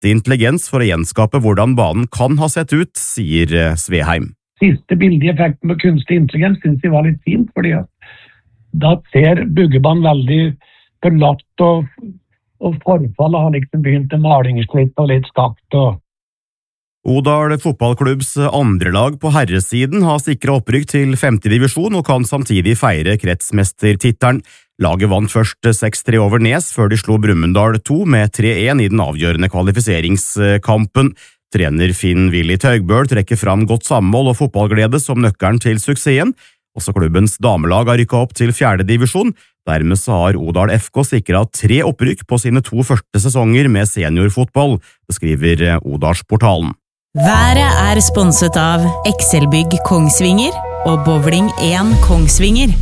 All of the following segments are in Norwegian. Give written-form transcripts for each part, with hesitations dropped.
kunstig intelligens for å gjenskape hvordan banen kan ha sett ut, sier Sveheim. Siste bildet jeg fikk med kunstig intelligens synes jeg var litt fint, fordi da ser byggebanen veldig forlatt og forfallet har liksom begynt en malingslitt og litt skakt. Odal fotballklubbs andre lag på herresiden har sikret opprykk til 5. divisjon og kan samtidig feire kretsmestertittelen. Laget vant først 6-3 over Nes før de slo Brumunddal 2 med 3-1 i den avgjørende kvalifiseringskampen. Trener Finn-Willy Taugbøl trekker fram godt samhold og fotballglede som nøkkelen til suksessen. Også klubbens damelag har rykket opp til 4. divisjon. Dermed så har Odal FK sikret 3 opprykk på sine 2 første sesonger med seniorfotball, beskriver Odalsportalen. Været er sponset av Excelbygg Kongsvinger og Bowling 1 Kongsvinger.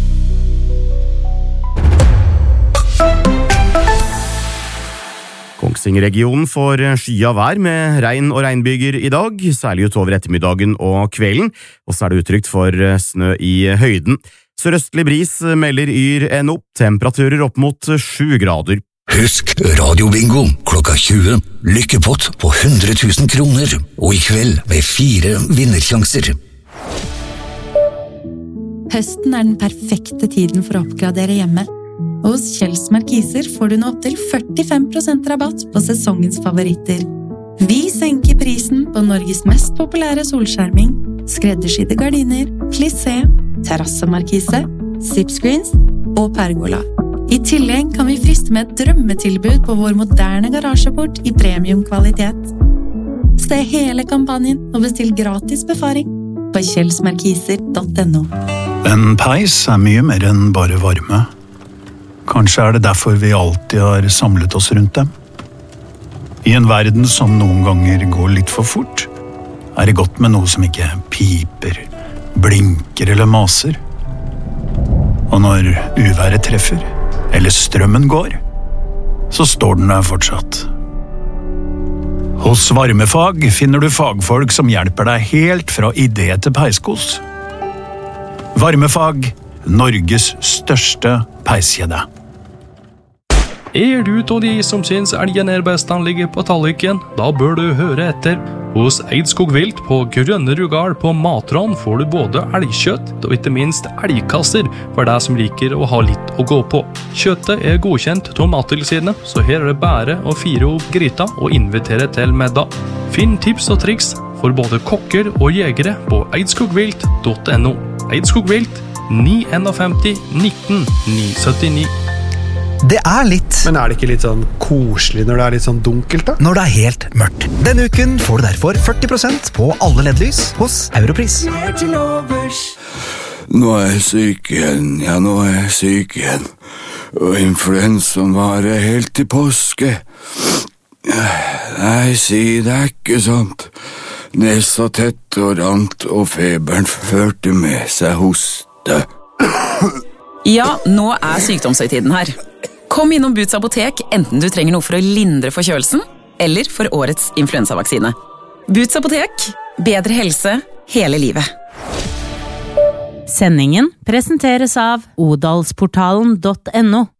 Kongsvinger-regionen får skyet vær med regn og regnbyger i dag, særlig utover ettermiddagen og kvelden, og så er det utrygt for snø i høyden. Sørøstlig bris melder Yr NO, temperaturer opp mot 7 grader. Husk radiobingo klokka 20. Lykkepott på 100 000 kroner, og i kveld med 4 vinnersjanser. Høsten er den perfekte tiden for å oppgradere hjemme. Hos Kjells Markiser får du nå opp til 45% rabatt på sesongens favoritter. Vi senker prisen på Norges mest populære solskjerming, skreddersydde gardiner, plissé, terrassemarkise, zipscreens og pergola. I tillegg kan vi friste med et drømmetilbud på vår moderne garasjeport i premiumkvalitet. Se hele kampanjen og bestill gratis befaring på kjellsmarkiser.no. En peis er mye mer enn bare varme. Kanskje er det derfor vi alltid har samlet oss rundt dem. I en verden som noen ganger går litt for fort, er det godt med noe som ikke piper, blinker eller maser. Og når uværet treffer, eller strømmen går, så står den der fortsatt. Hos Varmefag finner du fagfolk som hjelper deg helt fra idé til peiskos. Varmefag, Norges største peiskjede. Er du av de som synes elgen er best han ligger på talliken, da bør du høre etter. Hos Eidskog Vilt på Grønne Rugal på Matran får du både elgkjøtt og ikke minst elgkasser for deg som liker å ha litt å gå på. Kjøttet er godkjent av Mattilsynet, så her er det bare å fire opp gryta og invitere til middag. Finn tips og triks for både kokker og jegere på eidskogvilt.no. Eidskog Vilt 951 19 979. Det er litt. Men er det ikke litt sånn koselig når det er litt sånn dunkelt da? Når det er helt mørkt. Denne uken får du derfor 40% på alle LED-lys hos Europris. Nå er jeg syk igjen, Og influensaen varer helt til påske. Nei, si det er ikke sånt. Nesa tett og rant, og feberen førte med seg hoste. Ja, nå er sykdomshøytiden her. Kom innom Boots apotek, enten du trenger noe for å lindre forkjølelsen, eller for årets influensavaksine. Boots apotek, bedre helse hele livet. Sendingen presenteres av odalsportalen.no.